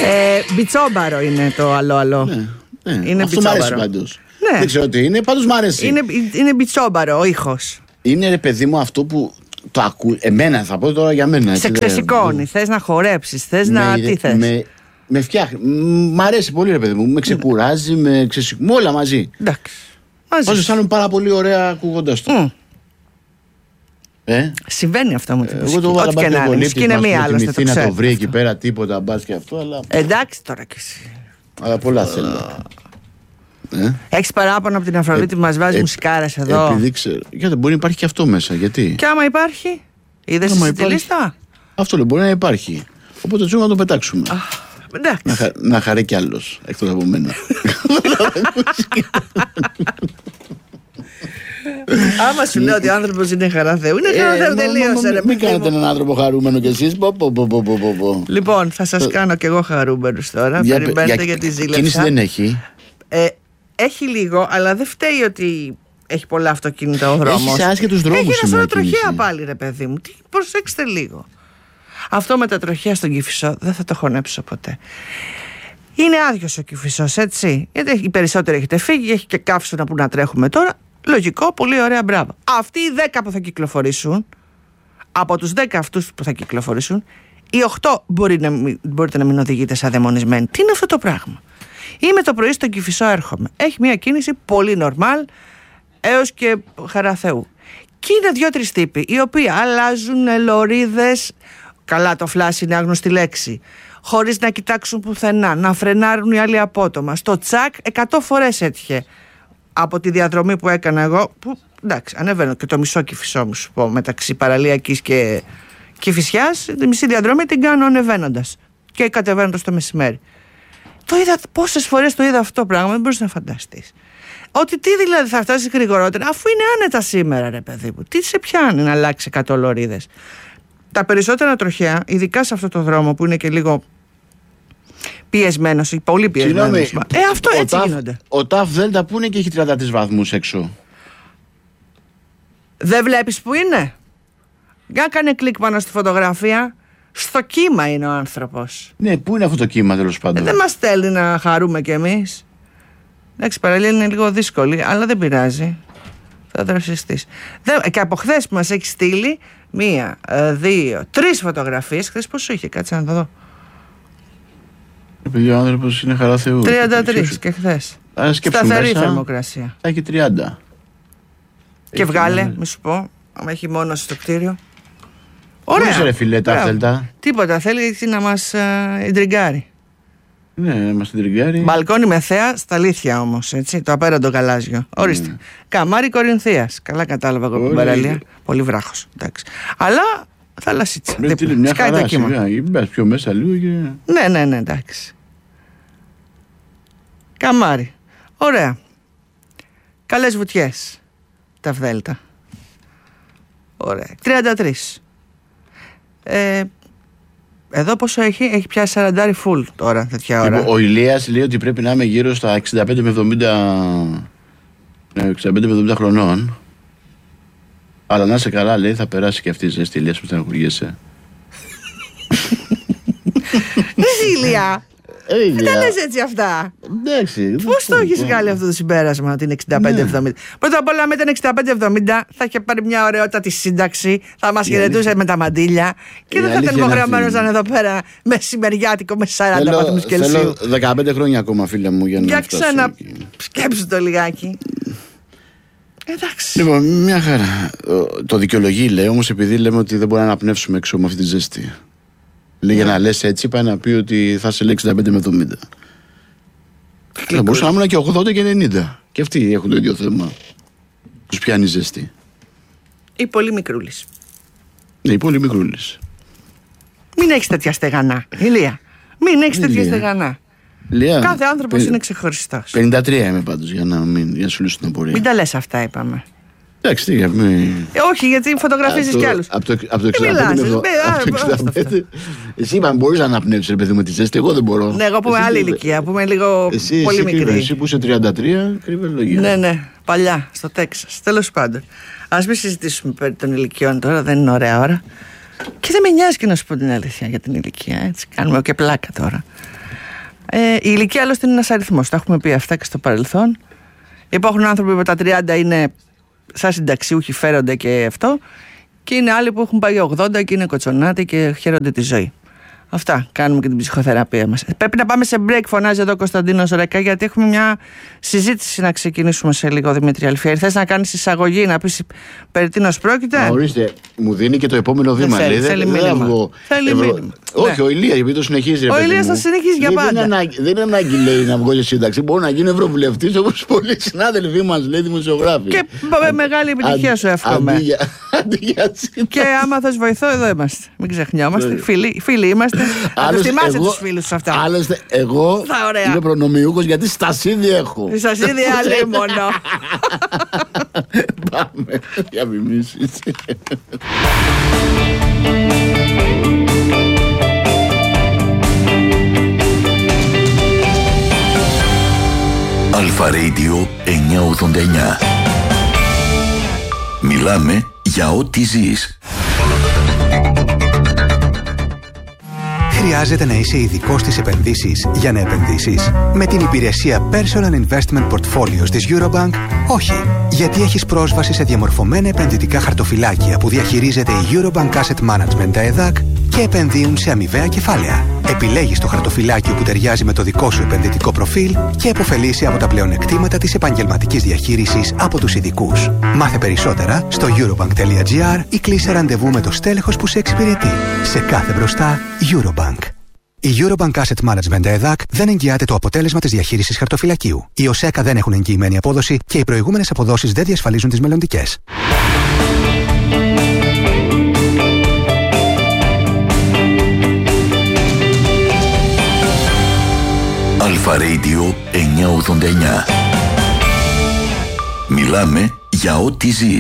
Μπιτσόμπαρο είναι το άλλο. Ναι. Είναι αυτό μου αρέσει πάντως. Ναι. Δεν ξέρω τι είναι, πάντως μου αρέσει. Είναι μπιτσόμπαρο ο ήχος. Είναι, ρε παιδί μου, αυτό που το ακούω. Εμένα, θα πω τώρα για μένα. Σε ξεσηκώνει, θες να χορέψεις, θες να. Τι θες. Με φτιάχνει. Μ' αρέσει πολύ, ρε παιδί μου. Με ξεκουράζει, με ξεσηκώνει. Όλα μαζί. Εντάξει. Όσο αισθάνομαι πάρα πολύ ωραία ακούγοντας το. Συμβαίνει αυτό με την μουσική. Εγώ το βάλα και να είναι. Και είναι μία άλλωστε. Το να το βρει εκεί πέρα τίποτα, μπας και αυτό. Αλλά... Εντάξει τώρα κι εσύ. Αλλά πολλά θέλω. Έχεις παράπονο από την Αφροδίτη που μας βάζει μουσικάρες εδώ? Επειδή ξέρω. Γιατί μπορεί να υπάρχει και αυτό μέσα. Γιατί? Και άμα υπάρχει, είδες εσύ τη λίστα? Αυτό λέει, μπορεί να υπάρχει. Οπότε τσούμε να το πετάξουμε. Να χαρεί κι άλλος εκτός από μένα. Άμα σου λέω ότι ο άνθρωπος είναι χαρά Θεού, είναι χαρά Θεού, τελείωσε. Μην κάνετε έναν άνθρωπο χαρούμενο κι εσείς. Λοιπόν, θα σας κάνω κι εγώ χαρούμενους τώρα. Περιμένετε για τη ζήλεψα. Κίνηση δεν έχει. Έχει λίγο, αλλά δεν φταίει ότι έχει πολλά αυτοκίνητα ο δρόμος. Έχει άσχετους δρόμους. Έχει ένα σωρό τροχαία πάλι, ρε παιδί μου. Προσέξτε λίγο. Αυτό με τα τροχαία στον Κηφισό δεν θα το χωνέψω ποτέ. Είναι άδειος ο Κηφισός, έτσι. Γιατί οι περισσότεροι έχετε φύγει, έχει και καύσωνα που να τρέχουμε τώρα. Λογικό, πολύ ωραία, μπράβο. Αυτοί οι 10 που θα κυκλοφορήσουν, από τους 10 αυτούς που θα κυκλοφορήσουν, οι 8 μπορείτε να μην οδηγείτε σαν δαιμονισμένοι. Τι είναι αυτό το πράγμα? Είμαι το πρωί στον Κηφισό, έρχομαι. Έχει μια κίνηση πολύ normal έως και χαρά Θεού. Και είναι 2-3 τύποι οι οποίοι αλλάζουν λωρίδες. Καλά, το φλάσι είναι άγνωστη λέξη. Χωρίς να κοιτάξουν πουθενά, να φρενάρουν οι άλλοι απότομα. Στο τσακ 100 φορές έτυχε από τη διαδρομή που έκανα εγώ. Που εντάξει, ανεβαίνω και το μισό Κηφισό μου, σου πω, μεταξύ Παραλιακής και Κηφισιάς. Τη μισή διαδρομή την κάνω ανεβαίνοντας και κατεβαίνοντας το μεσημέρι. Το είδα, πόσες φορές το είδα αυτό το πράγμα, δεν μπορείς να φανταστείς. Ότι τι δηλαδή θα φτάσει γρηγορότερα, αφού είναι άνετα σήμερα, ρε παιδί μου. Τι σε πιάνει να αλλάξει 100 λωρίδες? Τα περισσότερα τροχαία, ειδικά σε αυτό το δρόμο που είναι και λίγο πιεσμένος ή πολύ πιεσμένος. Αυτό έτσι γίνονται. Ο ΤΑΦ ΔΕΛΤΑ που είναι και έχει 33 βαθμούς έξω. Δεν βλέπεις που είναι? Για κάνε κλικ πάνω στη φωτογραφία. Στο κύμα είναι ο άνθρωπος. Ναι, πού είναι αυτό το κύμα τέλος πάντων? Δεν μας στέλνει να χαρούμε κι εμείς. Εντάξει, παραλία είναι λίγο δύσκολη, αλλά δεν πειράζει. Θα δροσιστείς. Και από χθες που μας έχει στείλει 1, 2, 3 φωτογραφίες. Χθες πόσο είχε, κάτσε να το δω. Επειδή ο άνθρωπος είναι χαρά Θεού. 33 και χθες. Σταθερή θερμοκρασία. Θα έχει 30. Και βγάλε, μη σου πω, άμα έχει μόνο στο κτίριο. Ωραία. Πώς ρε φίλε, ΤΑΦ ΔΕΛΤΑ? Τίποτα, θέλει να μας ιντριγκάρει. Ναι, να μας ιντριγκάρει. Μπαλκόνι με θέα, στα αλήθεια όμως, έτσι, το απέραντο γαλάζιο. Ορίστε. Καμάρι Κορινθίας. Καλά κατάλαβα εγώ την παραλία. Πολύ βράχος, εντάξει. Αλλά θαλασσίτσα. Μια χαρά, σιγά. Μπες πιο μέσα λίγο και... Ναι, εντάξει. Καμάρι. Ωραία. Καλές βουτιές. Τα Δέλτα. Ωραία. 33. Εδώ πόσο έχει? Έχει πιάσει 40 full τώρα, τέτοια ώρα. Ο Ηλίας λέει ότι πρέπει να είμαι γύρω στα 65 με 70 χρονών. Αλλά να είσαι καλά, λέει, θα περάσει και αυτή η ζέστη. Ηλίας, που στεναχωριέσαι. Ηλία, δεν τα λες έτσι αυτά. Εντάξει. Πώς το έχεις βγάλει αυτό το συμπέρασμα ότι είναι 65-70? Πρώτα απ' όλα, με τον 65-70 θα είχε πάρει μια ωραιότατη σύνταξη, θα μας χαιρετούσε με τα μαντήλια και δεν θα ήταν υποχρεωμένος να είναι εδώ πέρα μεσημεριάτικο με 40 βαθμούς Κελσίου. Θέλω 15 χρόνια ακόμα, φίλε μου, για να φτάσω. Για ξανασκέψου το λιγάκι. Εντάξει. Λοιπόν, μια χαρά. Το δικαιολογεί, λέει, όμως επειδή λέμε ότι δεν μπορούμε να αναπνεύσουμε έξω με αυτή τη ζέστη. Λέει, για να λες έτσι, πάει να πει ότι θα σε λέει 65 με 70. Θα μπορούσα να ήμουν και 80 και 90. Και αυτοί έχουν το ίδιο θέμα. Τους πιάνει ζέστη. Ή πολύ μικρούλης. Ναι, ή πολύ μικρούλης. Μην έχεις τέτοια στεγανά, Ηλία. Μην έχεις τέτοια στεγανά. Λία, κάθε άνθρωπος είναι ξεχωριστός. 53 είμαι πάντως, για να σου λύσω την απορία. Μην τα λες αυτά, είπαμε. Εντάξει, τι για όχι, γιατί φωτογραφίζεις κι άλλους. Από το 65. Εσύ είπαμε, μπορείς να αναπνεύσεις, ρε παιδί μου, τη ζέστη. Εγώ δεν μπορώ. Ναι, εγώ που είμαι άλλη ηλικία, που είμαι λίγο πολύ μικρή. Εσύ που είσαι 33, κρυβολογία. Ναι, παλιά, στο Τέξας. Τέλος πάντων. Ας μην συζητήσουμε περί των ηλικιών τώρα, δεν είναι ωραία ώρα. Και δεν με νοιάζει και να σου πω την αλήθεια για την ηλικία, έτσι. Κάνουμε και πλάκα τώρα. Η ηλικία άλλωστε είναι ένας αριθμός. Τα έχουμε πει αυτά και στο παρελθόν. Υπάρχουν άνθρωποι που τα 30 είναι σαν συνταξιούχοι, φέρονται και αυτό. Και είναι άλλοι που έχουν πάει 80 και είναι κοτσονάτοι και χαίρονται τη ζωή. Αυτά κάνουμε και την ψυχοθεραπεία μας. Πρέπει να πάμε σε break, φωνάζει εδώ ο Κωνσταντίνος Ρέκα, γιατί έχουμε μια συζήτηση να ξεκινήσουμε σε λίγο, Δημήτρη Αλφιέρη. Θες να κάνεις εισαγωγή, να πεις περί τίνος πρόκειται? Ορίστε, μου δίνει και το επόμενο βήμα. Θέλει μήνυμα. Όχι, ο Ηλίας, επειδή το συνεχίζει. Ο Ηλίας θα συνεχίζει για πάντα. Δεν είναι ανάγκη, λέει, να βγω σε σύνταξη. Μπορώ να γίνω ευρωβουλευτής όπως πολλοί συνάδελφοί μας, λέει, δημοσιογράφοι. Και μεγάλη επιτυχία σου εύχομαι. Και άμα θες βοηθώ, εδώ είμαστε. Μην ξεχνιόμαστε. Φίλοι είμαστε. Θα θυμάσαι τους φίλους σου αυτά. Άλλωστε, εγώ είμαι προνομιούχος γιατί στασίδι έχω. Στασίδι άλλη μόνο. Πάμε για μιμήσεις. Αλφα Radio 989. Μιλάμε για ό,τι ζεις. Χρειάζεται να είσαι ειδικός στις επενδύσεις για να επενδύσεις? Με την υπηρεσία Personal Investment Portfolios της Eurobank, όχι. Γιατί έχεις πρόσβαση σε διαμορφωμένα επενδυτικά χαρτοφυλάκια που διαχειρίζεται η Eurobank Asset Management, τα ΕΔΑΚ, και επενδύουν σε αμοιβαία κεφάλαια. Επιλέγεις το χαρτοφυλάκιο που ταιριάζει με το δικό σου επενδυτικό προφίλ και επωφελείσαι από τα πλεονεκτήματα της επαγγελματικής διαχείρισης από τους ειδικούς. Μάθε περισσότερα στο eurobank.gr ή κλείσε ραντεβού με το στέλεχος που σε εξυπηρετεί. Σε κάθε μπροστά, Eurobank. Η Eurobank Asset Management ΕΔΑΚ δεν εγγυάται το αποτέλεσμα της διαχείρισης χαρτοφυλακίου. Οι ΟΣΕΚΑ δεν έχουν εγγυημένη απόδοση και οι προηγούμενες αποδόσεις δεν διασφαλίζουν τις μελλοντικές. Αλφα Radio 989. Μιλάμε για ό,τι ζεις.